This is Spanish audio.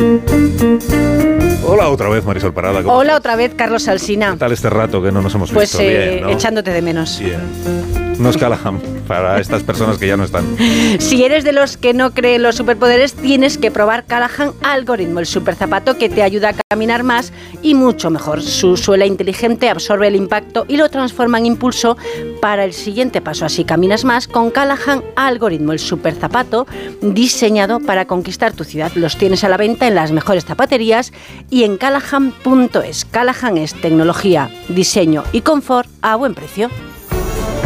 Hola otra vez, Marisol Parada. Hola otra vez, Carlos Alsina. ¿Qué tal este rato que no nos hemos visto? Pues bien, ¿no? echándote de menos. Bien. No es Callahan para estas personas que ya no están. Si eres de los que no creen los superpoderes, tienes que probar Callahan Algoritmo, el superzapato que te ayuda a caminar más y mucho mejor. Su suela inteligente absorbe el impacto y lo transforma en impulso para el siguiente paso. Así caminas más con Callahan Algoritmo, el superzapato diseñado para conquistar tu ciudad. Los tienes a la venta en las mejores zapaterías y en callahan.es. Callahan es tecnología, diseño y confort a buen precio.